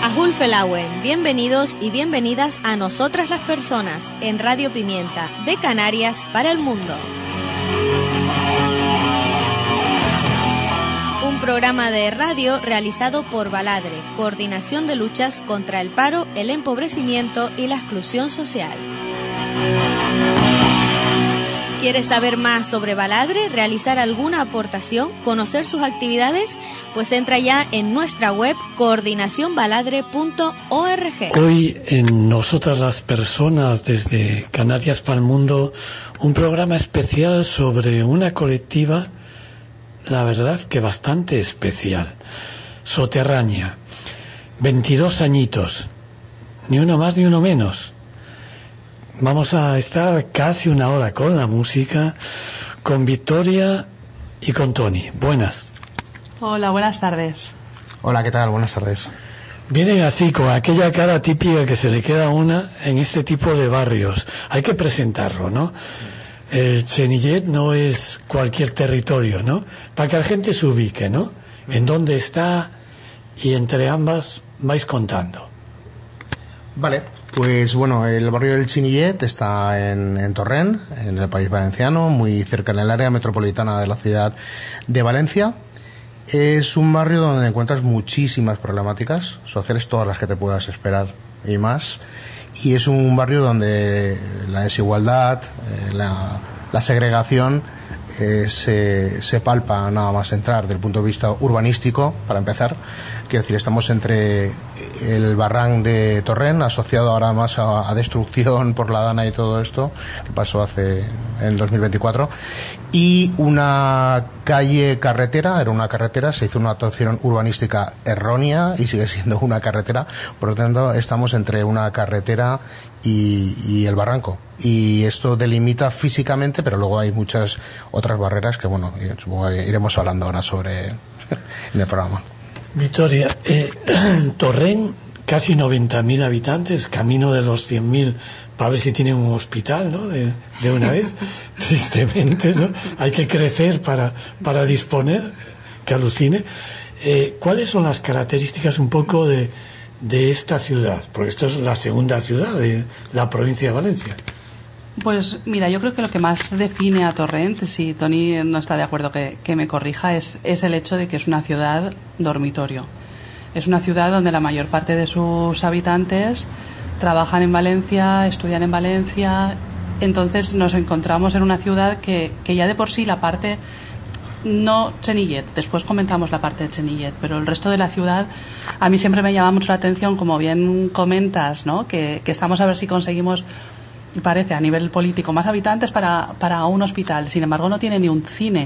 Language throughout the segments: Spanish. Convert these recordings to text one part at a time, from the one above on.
Ahul Felauen, bienvenidos y bienvenidas a Nosotras las Personas en Radio Pimienta, de Canarias para el mundo. Un programa de radio realizado por Baladre, Coordinación de Luchas contra el Paro, el Empobrecimiento y la Exclusión Social. ¿Quieres saber más sobre Baladre, realizar alguna aportación, conocer sus actividades? Pues entra ya en nuestra web coordinacionbaladre.org. Hoy en Nosotras las Personas, desde Canarias para el mundo, un programa especial sobre una colectiva, la verdad que bastante especial. Soterraña, 22 añitos, ni uno más ni uno menos. Vamos a estar casi una hora con la música, con Victoria y con Tony. Buenas. Hola, buenas tardes. Hola, ¿qué tal? Buenas tardes. Vienen así, con aquella cara típica que se le queda a una en este tipo de barrios. Hay que presentarlo, ¿no? El Chenillet no es cualquier territorio, ¿no? Para que la gente se ubique, ¿no? En dónde está, y entre ambas vais contando. Vale, pues bueno, el barrio del Chenillet está en Torrent, en el País Valenciano, muy cerca en el área metropolitana de la ciudad de Valencia. Es un barrio donde encuentras muchísimas problemáticas sociales, todas las que te puedas esperar y más. Y es un barrio donde la desigualdad, la segregación se palpa nada más entrar. Del punto de vista urbanístico, para empezar, quiero decir, estamos entre el barranc de Torrent, asociado ahora más a destrucción por la Dana y todo esto que pasó en 2024, y una calle carretera. Era una carretera, se hizo una actuación urbanística errónea y sigue siendo una carretera. Por lo tanto, estamos entre una carretera y el barranco, y esto delimita físicamente, pero luego hay muchas otras barreras que, bueno, supongo que iremos hablando ahora sobre en el programa. Victoria, Torrent, casi 90.000 habitantes, camino de los 100.000, para ver si tienen un hospital, ¿no? De una vez, tristemente, ¿no? Hay que crecer para disponer, que alucine. ¿Cuáles son las características un poco de esta ciudad? Porque esto es la segunda ciudad de la provincia de Valencia. Pues mira, yo creo que lo que más define a Torrent, si Tony no está de acuerdo que me corrija, es el hecho de que es una ciudad dormitorio. Es una ciudad donde la mayor parte de sus habitantes trabajan en Valencia, estudian en Valencia. Entonces nos encontramos en una ciudad que ya de por sí la parte, no Chenillet, después comentamos la parte de Chenillet, pero el resto de la ciudad a mí siempre me llama mucho la atención, como bien comentas, ¿no? Que estamos a ver si conseguimos, parece, a nivel político, más habitantes para un hospital. Sin embargo, no tiene ni un cine,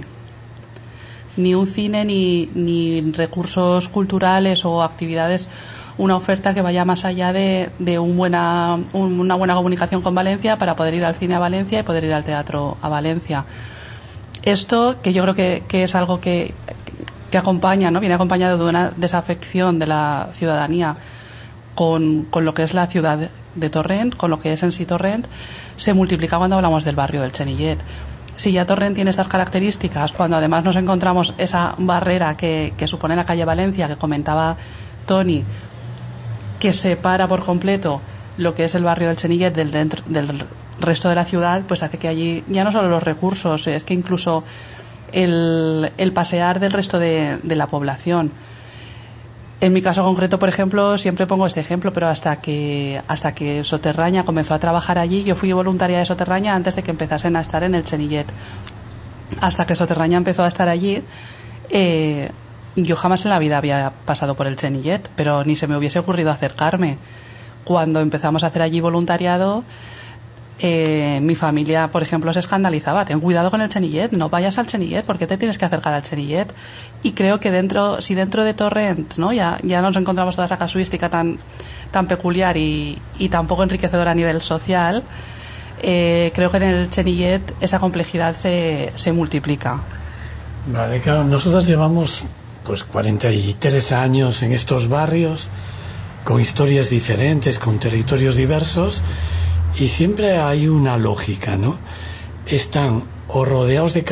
ni recursos culturales o actividades, una oferta que vaya más allá de una buena comunicación con Valencia para poder ir al cine a Valencia y poder ir al teatro a Valencia. Esto, que yo creo que es algo que acompaña, ¿no? Viene acompañado de una desafección de la ciudadanía con lo que es la ciudad de Torrent, con lo que es en sí Torrent, se multiplica cuando hablamos del barrio del Chenillet. Si ya Torrent tiene estas características, cuando además nos encontramos esa barrera que supone la calle Valencia, que comentaba Tony, que separa por completo lo que es el barrio del Chenillet del resto de la ciudad, pues hace que allí ya no solo los recursos, es que incluso el pasear del resto de la población. En mi caso concreto, por ejemplo, siempre pongo este ejemplo, pero hasta que Soterraña comenzó a trabajar allí, yo fui voluntaria de Soterraña antes de que empezasen a estar en el Chenillet. Hasta que Soterraña empezó a estar allí, yo jamás en la vida había pasado por el Chenillet, pero ni se me hubiese ocurrido acercarme. Cuando empezamos a hacer allí voluntariado, mi familia, por ejemplo, se escandalizaba: ten cuidado con el Chenillet, no vayas al Chenillet, ¿por qué te tienes que acercar al Chenillet? Y creo que dentro de Torrent, ¿no? ya nos encontramos toda esa casuística tan peculiar y tan poco enriquecedora a nivel social. Creo que en el Chenillet esa complejidad se multiplica. Vale, claro, nosotros llevamos pues 43 años en estos barrios, con historias diferentes, con territorios diversos, y siempre hay una lógica, ¿no? Están o rodeados de